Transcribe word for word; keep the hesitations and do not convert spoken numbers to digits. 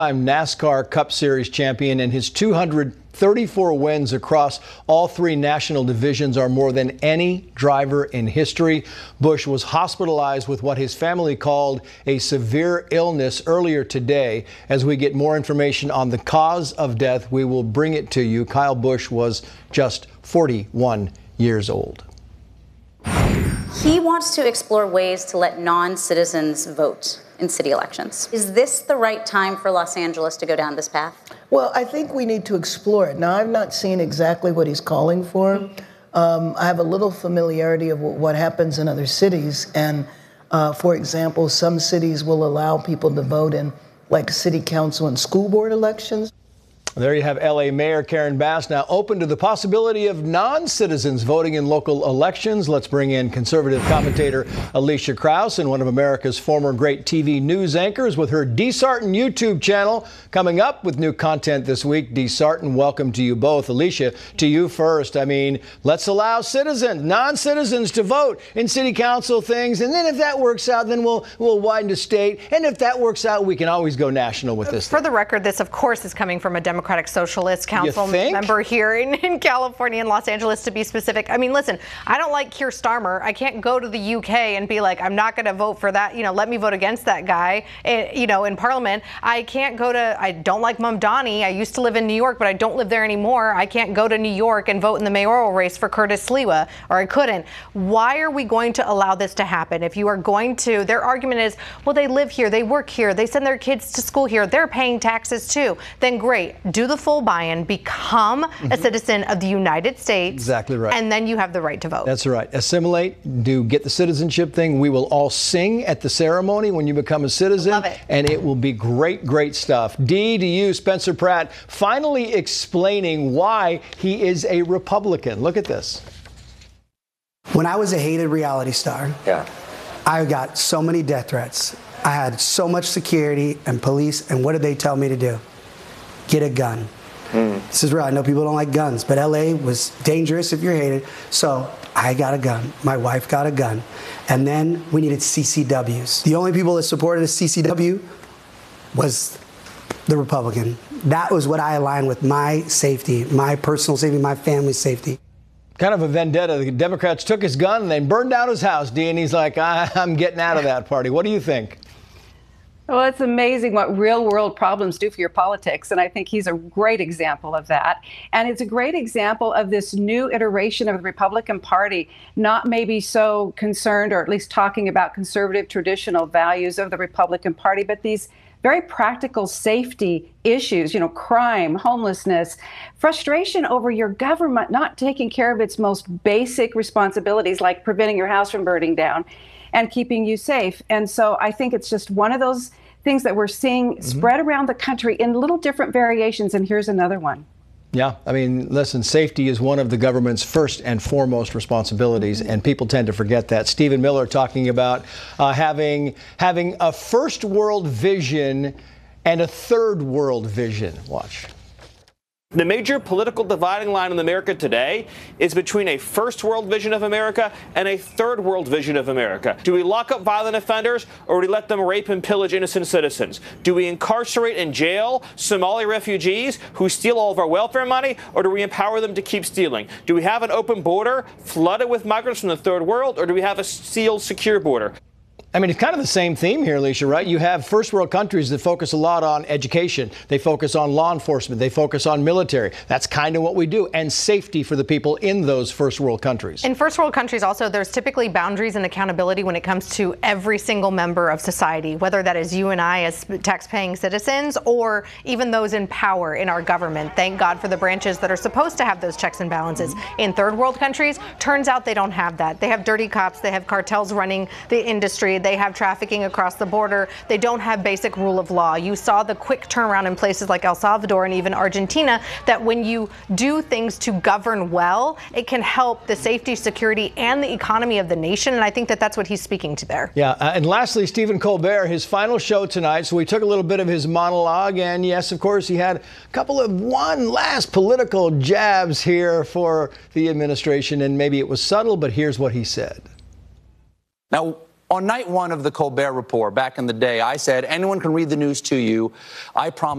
I'm NASCAR Cup Series champion, and his two hundred thirty-four wins across all three national divisions are more than any driver in history. Busch was hospitalized with what his family called a severe illness earlier today. As we get more information on the cause of death, we will bring it to you. Kyle Busch was just forty-one years old. He wants to explore ways to let non-citizens vote in city elections. Is this the right time for Los Angeles to go down this path? Well, I think we need to explore it. Now, I've not seen exactly what he's calling for. Um, I have a little familiarity of what happens in other cities. And, uh, for example, some cities will allow people to vote in, like, city council and school board elections. There you have L A Mayor Karen Bass now open to the possibility of non-citizens voting in local elections. Let's bring in conservative commentator Alicia Krause and one of America's former great T V news anchors with her Dee Sarton YouTube channel. Coming up with new content this week. Dee Sarton, welcome to you both. Alicia, to you first. I mean, let's allow citizens, non-citizens to vote in city council things. And then if that works out, then we'll we'll widen to state. And if that works out, we can always go national with this For thing. the record, this, of course, is coming from a Democratic Democratic Socialist Council member here in, in California, in Los Angeles, to be specific. I mean, listen, I don't like Keir Starmer. I can't go to the U K and be like, I'm not going to vote for that. You know, let me vote against that guy, you know, in Parliament. I can't go to, I don't like Mamdani. I used to live in New York, but I don't live there anymore. I can't go to New York and vote in the mayoral race for Curtis Sliwa, or I couldn't. Why are we going to allow this to happen? If you are going to, their argument is, well, they live here, they work here, they send their kids to school here, they're paying taxes too. Then great, do the full buy-in, become mm-hmm. a citizen of the United States. Exactly right. And then you have the right to vote. That's right. Assimilate, do get the citizenship thing. We will all sing at the ceremony when you become a citizen. Love it. And it will be great, great stuff. Dee, to you, Spencer Pratt, finally explaining why he is a Republican. Look at this. When I was a hated reality star, yeah. I got so many death threats. I had so much security and police, and what did they tell me to do? Get a gun. Mm. This is real. I know people don't like guns, but L A was dangerous if you're hated. So I got a gun. My wife got a gun. And then we needed C C Ws. The only people that supported a C C W was the Republican. That was what I aligned with, my safety, my personal safety, my family's safety. Kind of a vendetta. The Democrats took his gun and they burned down his house, Dee, and he's like, I'm getting out of that party. What do you think? Well, it's amazing what real world problems do for your politics. And I think he's a great example of that. And it's a great example of this new iteration of the Republican Party, not maybe so concerned, or at least talking about conservative traditional values of the Republican Party, but these very practical safety issues, you know, crime, homelessness, frustration over your government not taking care of its most basic responsibilities, like preventing your house from burning down and keeping you safe. And so I think it's just one of those things that we're seeing mm-hmm. spread around the country in little different variations. And here's another one. Yeah, I mean, listen, safety is one of the government's first and foremost responsibilities, and people tend to forget that. Stephen Miller talking about uh, having having a first world vision and a third world vision. Watch. The major political dividing line in America today is between a first world vision of America and a third world vision of America. Do we lock up violent offenders, or do we let them rape and pillage innocent citizens? Do we incarcerate and jail Somali refugees who steal all of our welfare money, or do we empower them to keep stealing? Do we have an open border flooded with migrants from the third world, or do we have a sealed, secure border? I mean, it's kind of the same theme here, Alicia, right? You have first world countries that focus a lot on education. They focus on law enforcement. They focus on military. That's kind of what we do. And safety for the people in those first world countries. In first world countries also, there's typically boundaries and accountability when it comes to every single member of society, whether that is you and I as tax-paying citizens, or even those in power in our government. Thank God for the branches that are supposed to have those checks and balances. In third world countries, turns out they don't have that. They have dirty cops. They have cartels running the industry. They have trafficking across the border. They don't have basic rule of law. You saw the quick turnaround in places like El Salvador and even Argentina, that when you do things to govern well, it can help the safety, security, and the economy of the nation. And I think that that's what he's speaking to there. Yeah. Uh, and lastly, Stephen Colbert, his final show tonight. So we took a little bit of his monologue. And yes, of course, he had a couple of one last political jabs here for the administration. And maybe it was subtle, but here's what he said. Now, On night one of the Colbert Report back in the day, I said, anyone can read the news to you. I promise.